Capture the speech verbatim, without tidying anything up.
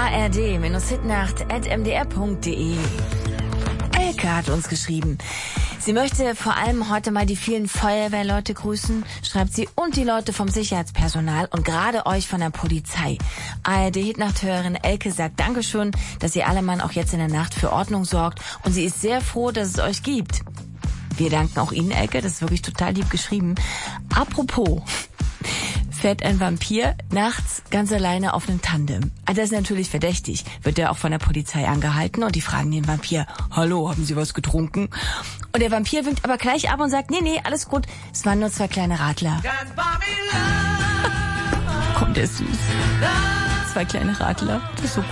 a r d Hitnacht at m d r punkt d e. Elke hat uns geschrieben. Sie möchte vor allem heute mal die vielen Feuerwehrleute grüßen, schreibt sie, und die Leute vom Sicherheitspersonal und gerade euch von der Polizei. A R D-Hitnacht-Hörerin Elke sagt Dankeschön, dass ihr alle Mann auch jetzt in der Nacht für Ordnung sorgt und sie ist sehr froh, dass es euch gibt. Wir danken auch Ihnen, Elke, das ist wirklich total lieb geschrieben. Apropos, fährt ein Vampir nachts ganz alleine auf einem Tandem. Also das ist natürlich verdächtig. Wird er auch von der Polizei angehalten und die fragen den Vampir, hallo, haben Sie was getrunken? Und der Vampir winkt aber gleich ab und sagt, nee, nee, alles gut, es waren nur zwei kleine Radler. Komm, der ist süß. Zwei kleine Radler, das ist so